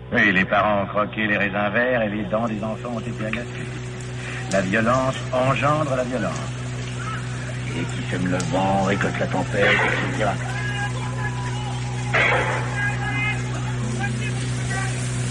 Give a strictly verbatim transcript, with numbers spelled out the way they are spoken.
Oui, les parents ont croqué les raisins verts et les dents des enfants ont été agacées. La violence engendre la violence. Et qui sème le vent récolte la tempête, et cetera.